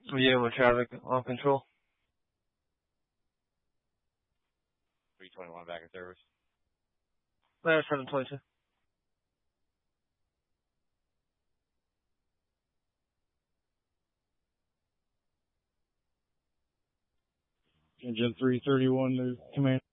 Yeah, with traffic on control. 321 back in service. Ladder 722. Engine 331 to command.